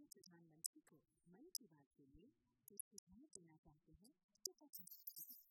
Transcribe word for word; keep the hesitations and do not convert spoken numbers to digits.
प्रधानमंत्री को मन की बात के लिए जो सुझाव देना चाहते हैं तो